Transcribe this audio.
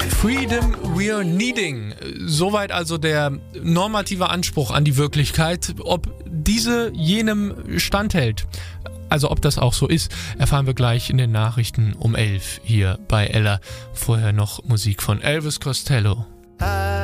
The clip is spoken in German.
Freedom we're needing. Soweit also der normative Anspruch an die Wirklichkeit. Ob diese jenem standhält, also ob das auch so ist, erfahren wir gleich in den Nachrichten um 11 hier bei Ella. Vorher noch Musik von Elvis Costello.